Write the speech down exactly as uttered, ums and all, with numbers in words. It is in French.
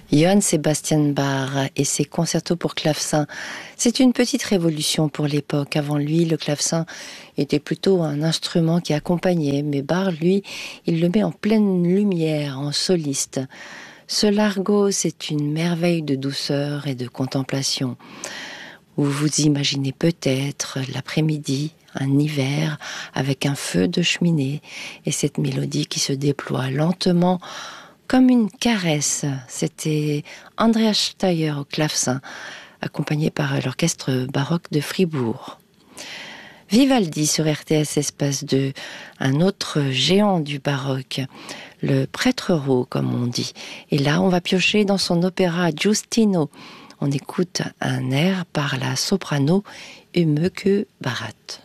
Johann Sebastian Bach et ses concertos pour clavecin, c'est une petite révolution pour l'époque. Avant lui, le clavecin était plutôt un instrument qui accompagnait, mais Bach, lui, il le met en pleine lumière, en soliste. Ce largo, c'est une merveille de douceur et de contemplation. Vous vous imaginez peut-être l'après-midi, un hiver, avec un feu de cheminée, et cette mélodie qui se déploie lentement, comme une caresse. C'était Andreas Steier au clavecin, accompagné par l'orchestre baroque de Fribourg. Vivaldi sur R T S Espace deux, un autre géant du baroque, le prêtre rot comme on dit. Et là, on va piocher dans son opéra Giustino. On écoute un air par la soprano Ümke Bharat.